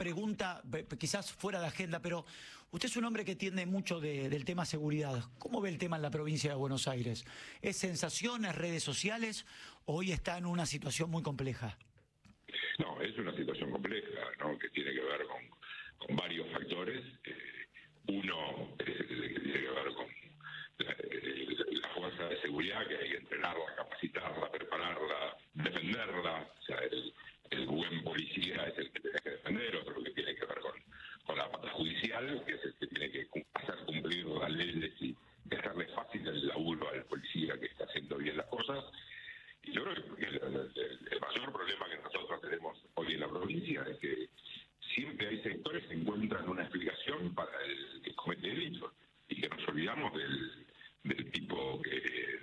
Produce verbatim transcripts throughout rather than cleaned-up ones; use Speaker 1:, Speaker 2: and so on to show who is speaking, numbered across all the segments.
Speaker 1: pregunta, quizás fuera de agenda, pero usted es un hombre que entiende mucho de, del tema seguridad. ¿Cómo ve el tema en la provincia de Buenos Aires? ¿Es sensaciones, redes sociales, o hoy está en una situación muy compleja?
Speaker 2: No, es una situación compleja, ¿no? Que tiene que ver con, con varios factores. Eh, uno es el que tiene que ver con la, la fuerza de seguridad, que hay que entrenarla, capacitarla, prepararla, defenderla. O sea, el, el buen policía es el que tiene que defender, otro que tiene que ver con, con la pata judicial, que es el que tiene que hacer cumplir las leyes y dejarle fácil el laburo al policía que está haciendo bien las cosas. Y yo creo que el, el, el mayor problema que nosotros tenemos hoy en la provincia es que siempre hay sectores que encuentran una explicación para el que comete delitos y que nos olvidamos del, del tipo que,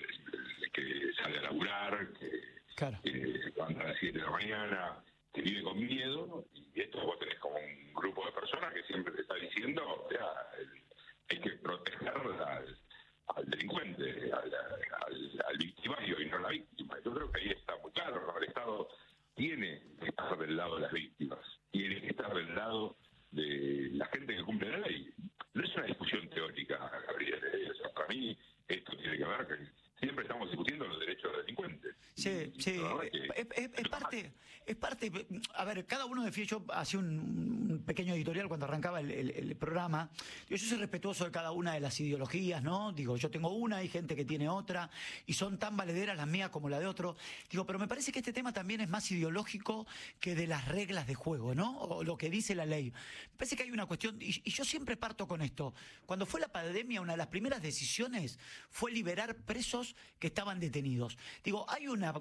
Speaker 2: que sale a laburar, que,
Speaker 1: claro.
Speaker 2: que se levanta a las siete de la mañana, que vive con miedo, y esto vos tenés como un grupo de personas que siempre te está diciendo, o sea, el, hay que proteger al, al delincuente, al, al, al victimario y no a la víctima. Yo creo que ahí está muy claro, ¿no? El Estado tiene que estar del lado de las víctimas, tiene que estar del lado de la gente que cumple la ley. No es una discusión teórica, Gabriel. O sea, para mí esto tiene que ver que siempre estamos discutiendo los derechos de los delincuentes.
Speaker 1: Sí, sí, es, es, es parte, es parte, a ver, cada uno defiende, yo hacía un, un pequeño editorial cuando arrancaba el, el, el programa, digo, yo soy respetuoso de cada una de las ideologías, ¿no? Digo, yo tengo una, hay gente que tiene otra, y son tan valederas las mías como la de otro, digo, pero me parece que este tema también es más ideológico que de las reglas de juego, ¿no? O lo que dice la ley. Me parece que hay una cuestión, y, y yo siempre parto con esto, cuando fue la pandemia, una de las primeras decisiones fue liberar presos que estaban detenidos. Digo, hay una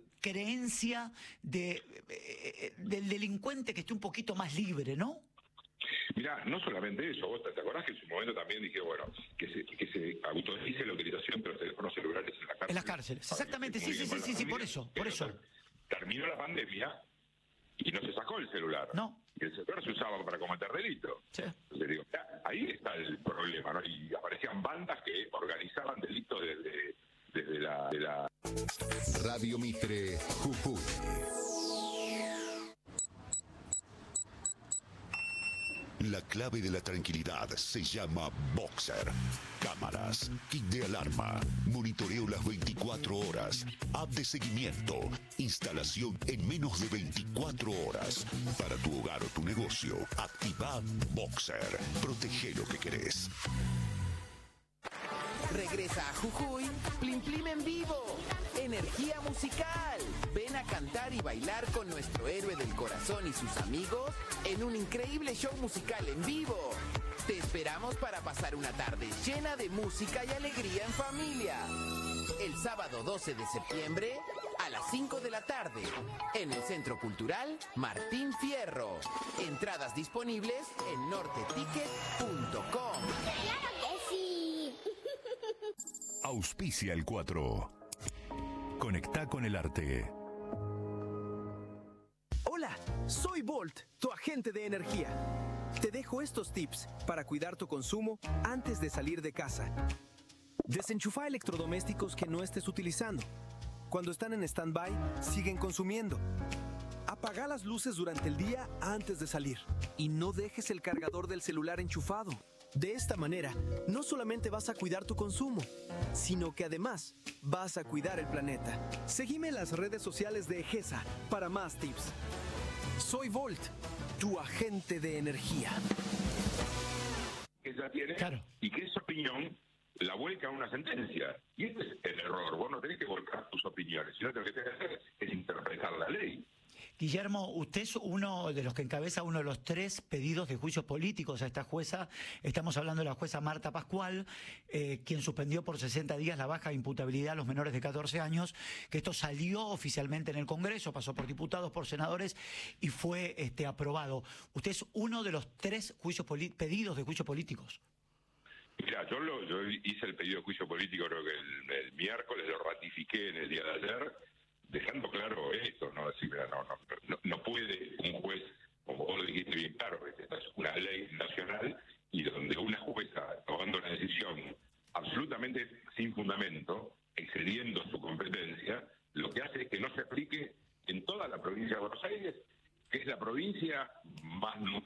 Speaker 1: creencia de, eh, del delincuente que esté un poquito más libre, ¿no?
Speaker 2: Mirá, no solamente eso, vos te acordás que en su momento también dije, bueno, que se, que se autorice la utilización de los teléfonos celulares en las cárceles.
Speaker 1: En las cárceles, exactamente, sí, sí, sí, sí, sí, por eso, por eso.
Speaker 2: Terminó la pandemia y no se sacó el celular.
Speaker 1: No.
Speaker 2: Y el celular se usaba para cometer delitos.
Speaker 1: Sí.
Speaker 2: Entonces, digo, ahí está el problema, ¿no? Y aparecían bandas que organizaban delitos desde, desde la, de la...
Speaker 3: Radio Mitre, Jujuy. La clave de la tranquilidad se llama Boxer. Cámaras, kit de alarma, monitoreo las veinticuatro horas, app de seguimiento, instalación en menos de veinticuatro horas. Para tu hogar o tu negocio, activa Boxer. Protege lo que querés.
Speaker 4: Regresa a Jujuy, Plim Plim en vivo. Energía musical. Ven a cantar y bailar con nuestro héroe del corazón y sus amigos en un increíble show musical en vivo. Te esperamos para pasar una tarde llena de música y alegría en familia. El sábado doce de septiembre a las cinco de la tarde en el Centro Cultural Martín Fierro. Entradas disponibles en norte ticket punto com.
Speaker 5: ¡Claro que sí!
Speaker 6: Auspicia el cuatro. Conecta con el arte.
Speaker 7: Hola, soy Volt, tu agente de energía. Te dejo estos tips para cuidar tu consumo antes de salir de casa. Desenchufa electrodomésticos que no estés utilizando. Cuando están en stand-by, siguen consumiendo. Apaga las luces durante el día antes de salir. Y no dejes el cargador del celular enchufado. De esta manera, no solamente vas a cuidar tu consumo, sino que además vas a cuidar el planeta. Seguime en las redes sociales de EGESA para más tips. Soy Volt, tu agente de energía.
Speaker 2: Ella tiene,
Speaker 1: claro.
Speaker 2: Y que esa opinión la vuelca a una sentencia. Y este es el error. Vos no tenés que volcar tus opiniones, sino que lo que tenés que hacer es interpretar la ley.
Speaker 1: Guillermo, usted es uno de los que encabeza uno de los tres pedidos de juicios políticos a esta jueza. Estamos hablando de la jueza Marta Pascual, eh, quien suspendió por sesenta días la baja imputabilidad a los menores de catorce años, que esto salió oficialmente en el Congreso, pasó por diputados, por senadores y fue este, aprobado. Usted es uno de los tres juicios pedidos de juicios políticos.
Speaker 2: Mira, yo, lo, yo hice el pedido de juicio político, creo que el, el miércoles, lo ratifiqué en el día de ayer, dejando claro esto, ¿no? Decir, mira, no, no, no, no puede un juez, como vos lo dijiste bien claro, esta es una ley nacional y donde una jueza tomando una decisión absolutamente sin fundamento, excediendo su competencia, lo que hace es que no se aplique en toda la provincia de Buenos Aires, que es la provincia más